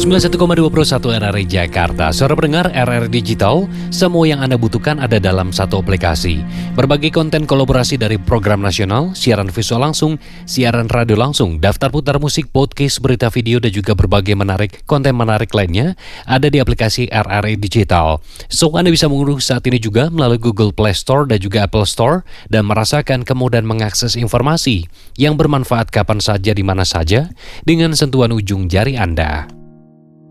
91,21 RRI Jakarta. Saudara pendengar RRI Digital, semua yang Anda butuhkan ada dalam satu aplikasi. Berbagai konten kolaborasi dari program nasional, siaran visual langsung, siaran radio langsung, daftar putar musik, podcast, berita video, dan juga berbagai konten menarik lainnya ada di aplikasi RRI Digital. So, Anda bisa mengunduh saat ini juga melalui Google Play Store dan juga Apple Store dan merasakan kemudahan mengakses informasi yang bermanfaat kapan saja di mana saja dengan sentuhan ujung jari Anda.